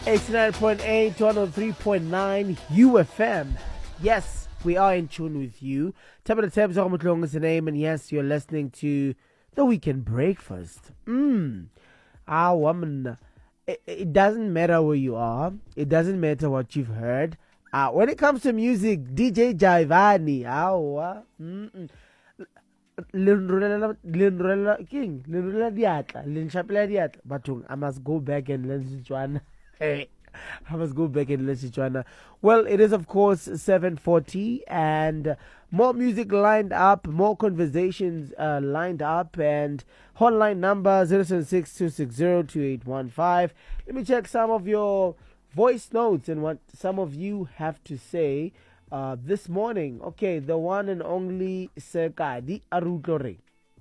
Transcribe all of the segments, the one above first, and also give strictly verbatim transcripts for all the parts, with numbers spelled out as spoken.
eighty-nine point eight to one oh three point nine U F M. Yes, we are in tune with you. Tabitha Tabs is the name, and yes, you're listening to The Weekend Breakfast. Mmm. Ah, woman. It, it doesn't matter where you are. It doesn't matter what you've heard. Uh, when it comes to music, D J Jaivani. Ah, mm Linrela King, Linrela Diatla, Linchapela Diatla. But I must go back and learn Sichuan. Hey, I must go back and learn Sichuan. Well, it is, of course, seven forty, and more music lined up, more conversations uh, lined up, and hotline number zero seven six two six zero two eight one five. Let me check some of your voice notes and what some of you have to say. Uh, this morning, okay, the one and only Sekadi Arutore.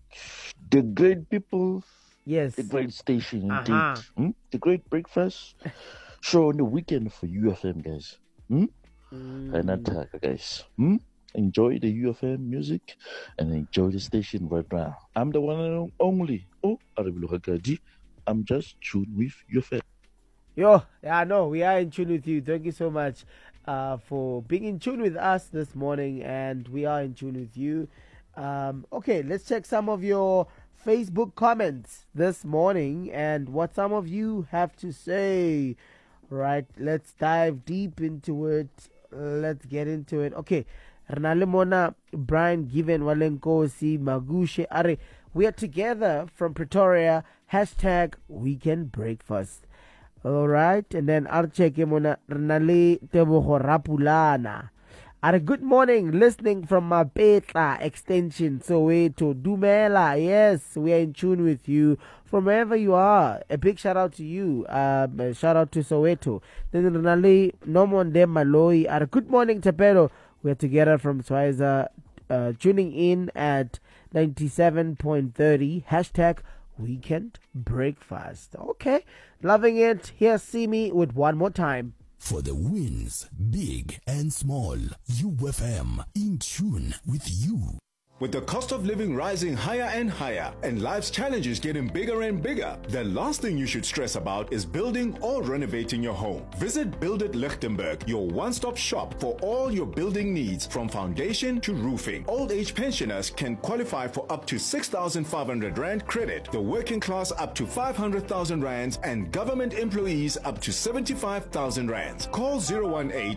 The great people, yes, the great station indeed, uh-huh. hmm? The great breakfast show on the weekend for U F M, guys. Hmm? Mm. And attack, guys. Hmm? Enjoy the U F M music and enjoy the station right now. I'm the one and only. Oh, Arabilo Hakadi. I'm just tuned with U F M. Yo, yeah, no, we are in tune with you. Thank you so much. Uh, for being in tune with us this morning, and we are in tune with you. Um, okay, let's check some of your Facebook comments this morning and what some of you have to say. Right, let's dive deep into it. Let's get into it. Okay, Rnalemona, Brian Given, Walenkosi, Magushe, Are, we are together from Pretoria. Hashtag Weekend Breakfast. All right, and then Arche Kemona Rnale Teboho Rapulana. Are good morning, listening from Mapetla Extension Soweto Dumela. Yes, we are in tune with you from wherever you are. A big shout out to you. Um, a shout out to Soweto. Then Rnale Nomonde Maloi. Are good morning, Tapero. We are together from Swiza, uh, tuning in at ninety-seven point three. Hashtag Weekend Breakfast. Okay, loving it. Here, see me with one more time. For the wins, big and small, U F M in tune with you. With the cost of living rising higher and higher and life's challenges getting bigger and bigger, the last thing you should stress about is building or renovating your home. Visit Build It Lichtenberg, your one-stop shop for all your building needs, from foundation to roofing. Old age pensioners can qualify for up to six thousand five hundred rand credit, the working class up to five hundred thousand rands, and government employees up to seventy-five thousand rands. Call zero one eight